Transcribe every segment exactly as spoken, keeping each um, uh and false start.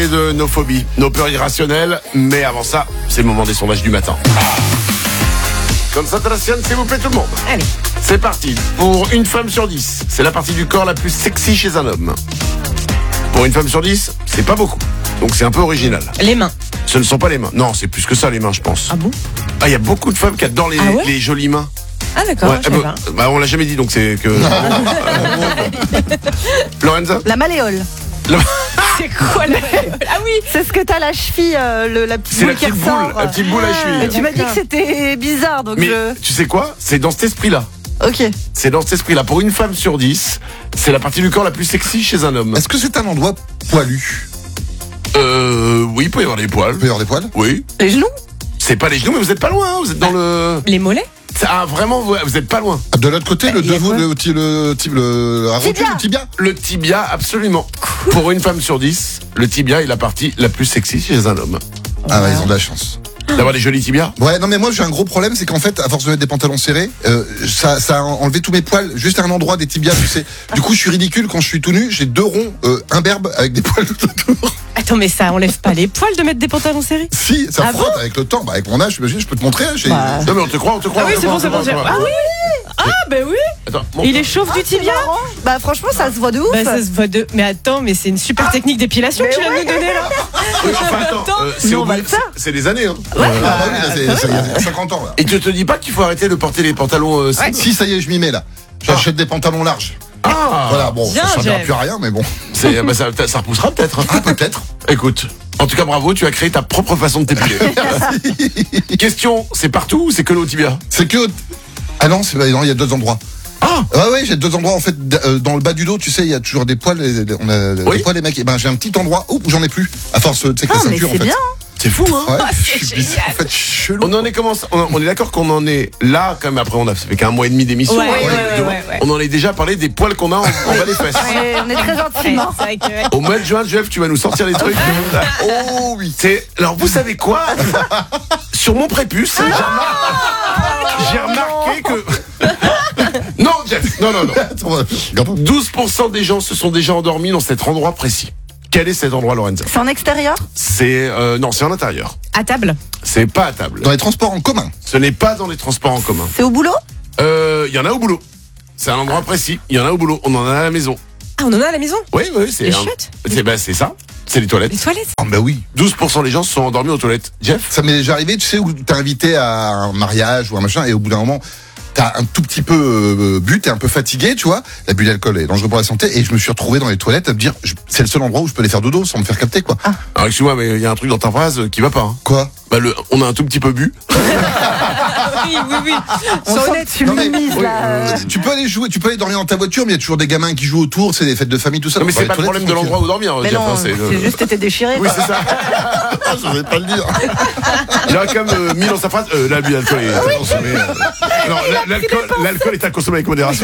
de nos phobies, nos peurs irrationnelles. Mais avant ça, c'est le moment des sondages du matin. Concentration, s'il vous plaît, tout le monde. Allez. C'est parti. Pour une femme sur dix, c'est la partie du corps la plus sexy chez un homme. Pour une femme sur dix, c'est pas beaucoup. Donc c'est un peu original. Les mains. Ce ne sont pas les mains. Non, c'est plus que ça, les mains, je pense. Ah bon? Ah, il y a beaucoup de femmes qui adorent les, Ah ouais les jolies mains. Ah d'accord, Ouais, je savais bah, pas. bah, on l'a jamais dit, donc c'est que... Lorenza? La malléole. C'est quoi la... Ah oui. C'est ce que t'as la cheville, euh, le, la petite C'est la boule qui petite boule, ressort. la petite boule à cheville. Et tu m'as dit que c'était bizarre, donc Mais je... tu sais quoi? C'est dans cet esprit-là. Ok. C'est dans cet esprit-là. Pour une femme sur dix, c'est la partie du corps la plus sexy chez un homme. Est-ce que c'est un endroit poilu? Euh... Oui, il peut y avoir des poils. Il peut y avoir des poils? Oui. Les genoux? C'est pas les genoux, mais vous êtes pas loin, hein. Vous êtes dans le... Les mollets. Ah, vraiment, vous vous êtes pas loin. De l'autre côté, le il y a devant, quoi le, le, le, le, la rotule, Tibia. le tibia. Le tibia, absolument. Pour une femme sur dix, le tibia est la partie la plus sexy chez un homme. Ah ouais, ils ont de la chance. D'avoir des jolis tibias. Ouais, non mais moi j'ai un gros problème, c'est qu'en fait, à force de mettre des pantalons serrés, euh, ça, ça a enlevé tous mes poils, juste à un endroit des tibias, tu sais. Du coup, je suis ridicule quand je suis tout nu, j'ai deux ronds euh, imberbes avec des poils tout autour. Attends, mais ça enlève pas les poils de mettre des pantalons serrés? Si, ça Ah frotte avec le temps. Bah, avec mon âge, j'imagine, je peux te montrer. Hein, j'ai... Bah. Non mais on te croit, on te croit. Ah oui, on te c'est croit, bon, c'est on te bon. croit, c'est- on te Ah croit. oui. Ah ben oui. Attends, montre. Il échauffe du tibia. Bah franchement, ça se voit de ouf. Bah ça se voit de... Mais attends, mais c'est une super technique d'épilation que Mais tu viens de nous donner là. Oui, enfin, attends, Attends, euh, c'est nous, au on va bout- le faire. c'est- c'est des années. Hein. Ah, bah oui, là, c'est, c'est- il y a cinquante ans là. Et tu te dis pas qu'il faut arrêter de porter les pantalons euh, simples? Si, ça y est, je m'y mets là. J'achète des pantalons larges. Ah, Voilà, bon, Bien, ça servira Jeff. plus à rien, mais bon. c'est, bah, ça, ça repoussera peut-être. hein. Ah, peut-être. Écoute, en tout cas bravo, tu as créé ta propre façon de t'épiler. Question, c'est partout ou c'est que le haut tibia? C'est que. Ah non, c'est... non, il y a deux endroits. Ah, Ah ouais, j'ai deux endroits en fait d- euh, dans le bas du dos, tu sais, il y a toujours des poils, et- on a Oui. des poils les mecs. Et ben j'ai un petit endroit où j'en ai plus à force de Ah, la mais ceinture en c'est fait. bien. c'est fou, hein? Ouais, Ah, je c'est suis bizarre, génial. en fait, je suis chelou. On en est comment on, on est d'accord qu'on en est là quand même. Après on a ça fait qu'un mois et demi d'émission. Ouais, hein, ouais, de- ouais, ouais, ouais. On en est déjà parlé des poils qu'on a en, en bas des fesses. On est, on est très Ouais, gentiment. c'est vrai que... Au mois de juin, Jeff, tu vas nous sortir les trucs. Oh oui. C'est alors vous savez quoi? Sur mon prépuce, j'ai remarqué, j'ai remarqué que non, Jeff, non, non, non. Attends, regarde. douze pour cent des gens se sont déjà endormis dans cet endroit précis. Quel est cet endroit, Lorenza? C'est en extérieur? C'est euh, non, c'est en intérieur. À table. C'est pas à table. Dans les transports en commun. Ce n'est pas dans les transports en commun. C'est au boulot? Euh, Il y en a au boulot. C'est un endroit précis. Il y en a au boulot. On en a à la maison. Ah, on en a à la maison? Oui, oui, c'est Les un- chiottes? C'est bah, c'est ça. C'est les Les toilettes. toilettes? Ah bah oui. douze pour cent des gens se sont endormis aux toilettes. Jeff? Ça m'est déjà arrivé, tu sais, où t'es invité à un mariage ou un machin, et au bout d'un moment, t'as un tout petit peu euh, bu, t'es un peu fatigué, tu vois. L'abus d'alcool est dangereux pour la santé, et je me suis retrouvé dans les toilettes à me dire, je- c'est le seul endroit où je peux aller faire dodo sans me faire capter, quoi. Alors excuse-moi, mais il y a un truc dans ta phrase qui va pas. Hein. Quoi? Bah, le, on a un tout petit peu bu. Oui, oui, oui. On Sois sent honnête. que tu Non, mais- minimises oui, là. euh, tu peux aller jouer, tu peux aller dormir dans ta voiture, mais il y a toujours des gamins qui jouent autour, c'est des fêtes de famille, tout ça. Non mais Dans c'est les pas le toilettes, problème de l'endroit où dormir. Mais Jeff, non, hein, c'est le- c'est juste été déchiré. Oui, quoi. c'est ça. Ah, je vais pas le dire. Il a quand même euh, mis dans sa phrase euh, l'abus d'alcool est à consommer. euh. Non, la- l'alcool, l'alcool est à consommer avec modération.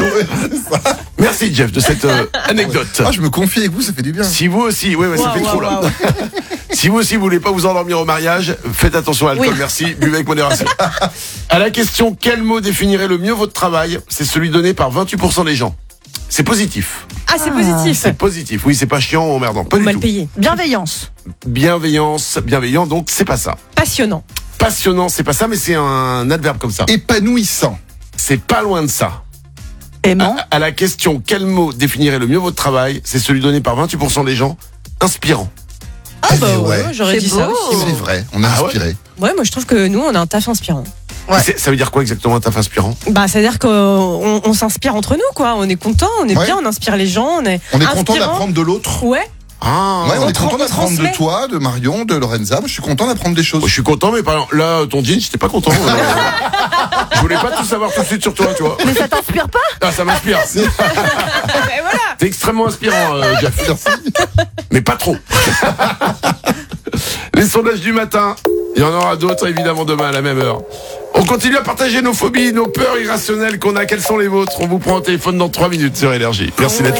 Merci Jeff de cette euh, anecdote. Ah, je me confie avec vous, ça fait du bien. Si vous aussi, oui, ouais, ça Waouh, fait trop là. waouh, waouh. Si vous aussi vous voulez pas vous endormir au mariage, faites attention à l'alcool, Oui. merci, buvez avec modération. À la question quel mot définirait le mieux votre travail, c'est celui donné par vingt-huit pour cent des gens. C'est positif. Ah, c'est positif. C'est positif. Oui, c'est pas chiant ou emmerdant. Pas du Mal tout. payé. Bienveillance. Bienveillance, bienveillant, donc c'est pas ça. Passionnant. Passionnant, c'est pas ça, mais c'est un adverbe comme ça. Épanouissant. C'est pas loin de ça. Aimant. À, à la question quel mot définirait le mieux votre travail, c'est celui donné par vingt-huit pour cent des gens. Inspirant. Ah, bah Eh ouais, ouais. j'aurais C'est dit ça beau. aussi. C'est vrai, on a Ah ouais. inspiré. Ouais, moi je trouve que nous on a un taf inspirant. Ouais. C'est- Ça veut dire quoi exactement un taf inspirant? Bah, c'est-à-dire qu'on on, on s'inspire entre nous, quoi. On est content, on est Ouais. bien, on inspire les gens, on est. On est content inspirant. d'apprendre de l'autre. Ouais. Ah, Ouais, on on est tra- content on d'apprendre de transmet. toi, de Marion, de Lorenza. Moi, je suis content d'apprendre des choses. Moi, je suis content, mais par exemple, là, ton jean, j'étais pas content. Euh, je voulais pas tout savoir tout de suite sur toi, tu vois. Mais ça t'inspire pas? Ah, ça m'inspire. Ben voilà. T'es extrêmement inspirant, euh, Jeff. Mais pas trop. Les sondages du matin. Il y en aura d'autres, évidemment, demain à la même heure. On continue à partager nos phobies, nos peurs irrationnelles qu'on a. Quelles sont les vôtres? On vous prend au téléphone dans trois minutes sur Énergie. Merci d'être